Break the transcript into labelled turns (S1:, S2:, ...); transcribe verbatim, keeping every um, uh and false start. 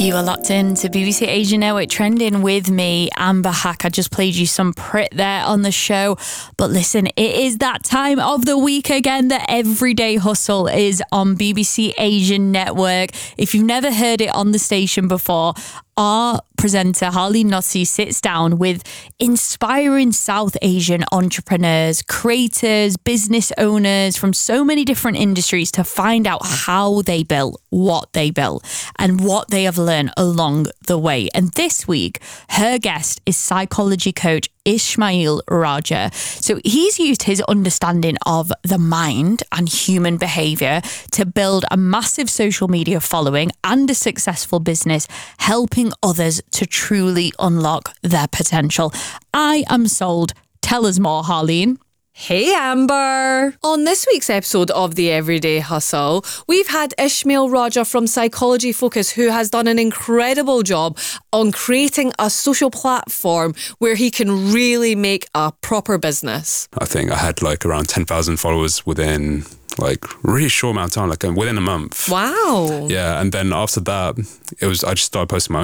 S1: You are locked in to B B C Asia Network Trending with me, Amber Hack. I just played you some Prit there on the show. But listen, it is that time of the week again. The Everyday Hustle is on B B C Asian Network. If you've never heard it on the station before, our presenter, Harleen Notzi, sits down with inspiring South Asian entrepreneurs, creators, business owners from so many different industries to find out how they built what they built and what they have learned along the way. And this week, her guest is psychology coach Ismail Raja. So he's used his understanding of the mind and human behavior to build a massive social media following and a successful business, helping others to truly unlock their potential. I am sold. Tell us more, Harleen.
S2: Hey Amber! On this week's episode of The Everyday Hustle, we've had Ismail Raja from Psychology Focus, who has done an incredible job on creating a social platform where he can really make a proper business.
S3: I think I had like around ten thousand followers within like really short amount of time, like within a month.
S2: Wow.
S3: Yeah, and then after that, it was I just started posting my own